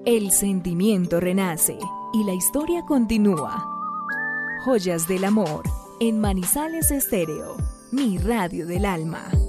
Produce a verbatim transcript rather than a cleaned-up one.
El sentimiento renace y la historia continúa. Joyas del amor en Manizales Estéreo, mi radio del alma.